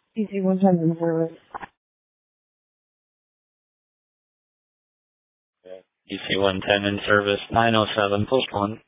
DC 110 service. DC 110 in service, 907, post 1.